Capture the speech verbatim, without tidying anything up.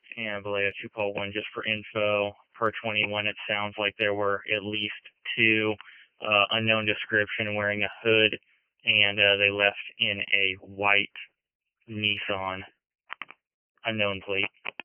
and Vallejo two call one just for info. Per twenty-one, it sounds like there were at least two uh, unknown description wearing a hood, and uh, they left in a white Nissan, unknown plate.